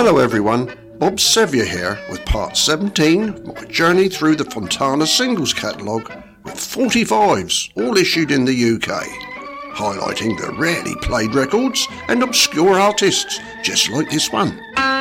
Hello everyone, Bob Sevier here with part 17 of my journey through the Fontana singles catalogue with 45s, all issued in the UK, highlighting the rarely played records and obscure artists, just like this one.